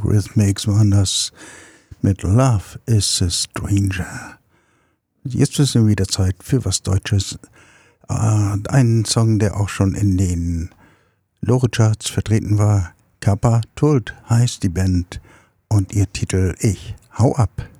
Eurythmics waren das mit Love is a Stranger. Jetzt ist es wieder Zeit für was Deutsches. Einen Song, der auch schon in den Lore-Charts vertreten war. Kappa Tult heißt die Band und ihr Titel Ich hau ab.